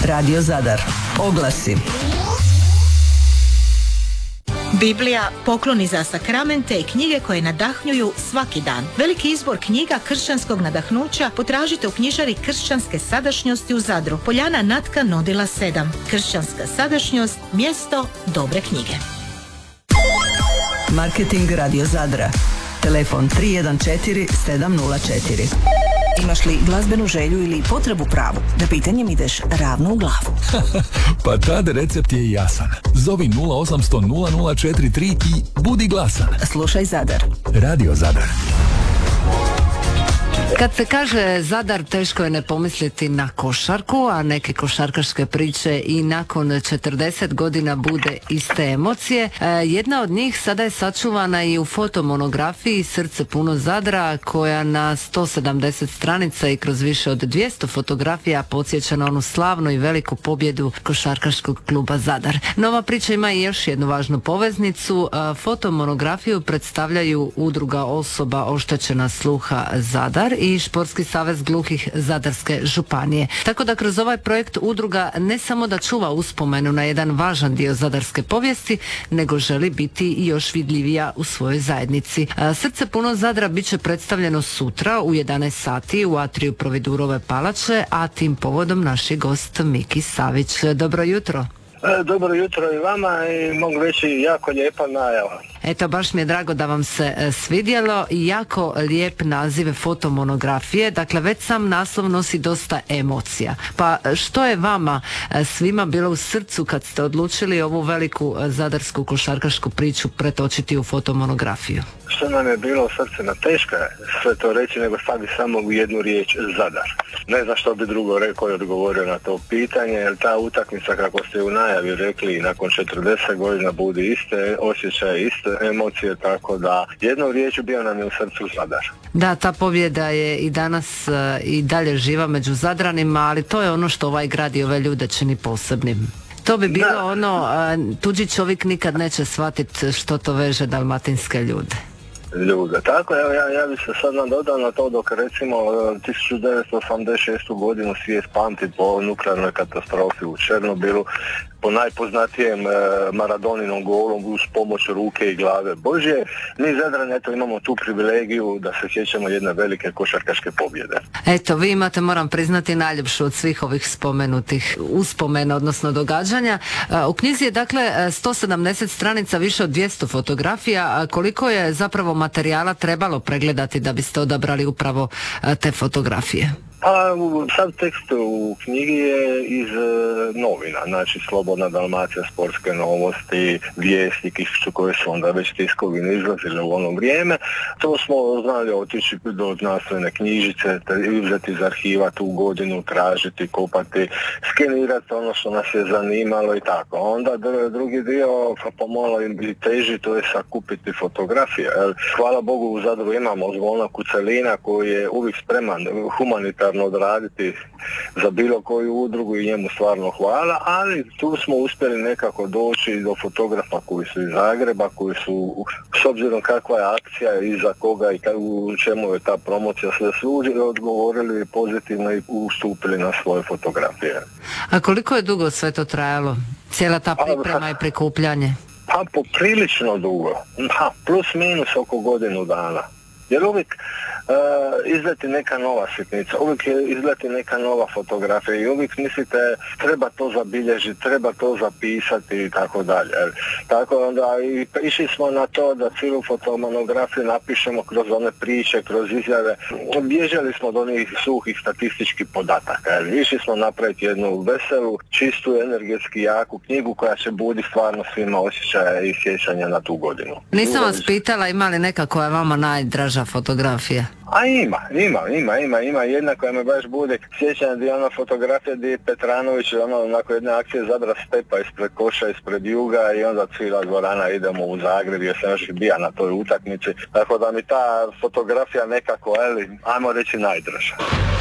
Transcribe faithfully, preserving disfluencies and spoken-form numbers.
Radio Zadar. Oglasi. Biblija, pokloni za sakramente i knjige koje nadahnjuju svaki dan. Veliki izbor knjiga kršćanskog nadahnuća potražite u knjižari Kršćanske sadašnjosti u Zadru. Poljana Natka Nodila sedam. Kršćanska sadašnjost, mjesto dobre knjige. Marketing Radio Zadra. Telefon tri jedan četiri sedam nula četiri. Imaš li glazbenu želju ili potrebu pravu? Da pitanjem ideš ravno u glavu. Pa tad recept je jasan. Zovi nula osam nula nula nula nula četiri tri i budi glasan. Slušaj Zadar. Radio Zadar. Kad se kaže Zadar, teško je ne pomisliti na košarku, a neke košarkaške priče i nakon četrdeset godina bude iste emocije. E, jedna od njih sada je sačuvana i u fotomonografiji Srce puno Zadra, koja na sto sedamdeset stranica i kroz više od dvjesto fotografija podsjeća na onu slavnu i veliku pobjedu košarkaškog kluba Zadar. Nova priča ima i još jednu važnu poveznicu. E, fotomonografiju predstavljaju Udruga osoba oštećena sluha Zadar i Športski savez gluhih Zadarske županije. Tako da kroz ovaj projekt udruga ne samo da čuva uspomenu na jedan važan dio zadarske povijesti, nego želi biti i još vidljivija u svojoj zajednici. Srce puno Zadra bit će predstavljeno sutra u jedanaest sati u atriju Providurove palače, a tim povodom naš je gost Miki Savić. Dobro jutro. Dobro jutro i vama i mogu reći jako lijepa najava. Eto, baš mi je drago da vam se e, svidjelo i jako lijep naziv fotomonografije. Dakle, već sam naslov nosi dosta emocija. Pa što je vama e, svima bilo u srcu kad ste odlučili ovu veliku e, zadarsku košarkašku priču pretočiti u fotomonografiju? Što nam je bilo u srcu, na teško je sve to reći, nego staviti samo u jednu riječ, Zadar. Ne znam što bi drugo rekao i odgovorio na to pitanje, jer ta utakmica, kako ste u najavi rekli, nakon četrdeset godina budi iste osjećaje, iste emocije, tako da jednom riječu bio nam je u srcu Zadar. Da, ta pobjeda je i danas uh, i dalje živa među Zadranima, ali to je ono što ovaj grad i ove ljude čini posebnim. To bi bilo da. ono, uh, tuđi čovjek nikad neće shvatiti što to veže dalmatinske ljude. Ljude. Tako, evo ja, ja bih se sad nadodao na to dok recimo tisuću devetsto osamdeset šestu godinu svijet pamti po nuklearnoj katastrofi u Černobilu, po najpoznatijem e, Maradoninom golom uz pomoć ruke i glave Božje. Mi Zadrani eto imamo tu privilegiju da se sjećamo jedne velike košarkaške pobjede. Eto, vi imate, moram priznati, najljepšu od svih ovih spomenutih uspomena, odnosno događanja. E, u knjizi je dakle sto sedamdeset stranica, više od dvjesto fotografija. A koliko je zapravo materijala trebalo pregledati da biste odabrali upravo e, te fotografije? Pa sad tekst u knjigi je iz e, novina, znači Slobodna Dalmacija, sportske novosti, vijesti koje su onda već tiskovine izlazile u ono vrijeme. To smo znali otići do znanstvene knjižice, uzeti iz arhiva tu godinu, tražiti, kopati, skenirati ono što nas je zanimalo i tako. Onda drugi dio, pa pomalo i teži, to je sakupiti fotografije. Hvala Bogu u Zadru imamo Zvona Kucelina koji je uvijek spreman humanitarno odraditi za bilo koju udrugu i njemu stvarno hvala, ali tu smo uspjeli nekako doći do fotografa koji su iz Zagreba, koji su, s obzirom kakva je akcija i za koga i u čemu je ta promocija sve služi, odgovorili pozitivno i ustupili na svoje fotografije. A koliko je dugo sve to trajalo? Cijela ta priprema i prikupljanje? Pa poprilično dugo, pa, plus minus oko godinu dana. Jer uvijek uh, izleti neka nova sitnica, uvijek izleti neka nova fotografija i uvijek mislite treba to zabilježiti, treba to zapisati i tako dalje. Tako onda i išli smo na to da cijelu fotomonografiju napišemo kroz one priče, kroz izjave. Bježali smo od onih suhih statističkih podataka. Jer išli smo napraviti jednu veselu, čistu, energetski jaku knjigu koja će budi stvarno svima osjećaja i sjećanja na tu godinu. Nisam vas pitala ima li neka koja je vama najdraža fotografija? A ima, ima, ima, ima, ima jedna koja me baš bude sjećanja gdje je ona fotografija gdje je Petranović, ono, nakon jedne akcije Zadra Stepa ispred koša, ispred Juga i onda cijela dvorana idemo u Zagreb jer sam još bija na toj utakmici, tako da mi ta fotografija nekako, eli, ajmo reći najdraža.